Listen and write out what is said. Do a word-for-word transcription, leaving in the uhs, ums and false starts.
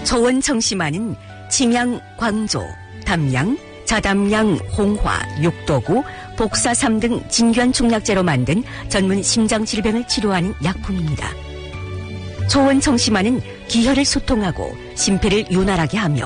초원청심환은 침양, 광조, 담양, 자담양, 홍화, 육도구, 복사삼 등 진귀한 중약재로 만든 전문 심장질병을 치료하는 약품입니다. 초원청심환은 기혈을 소통하고 심폐를 윤활하게 하며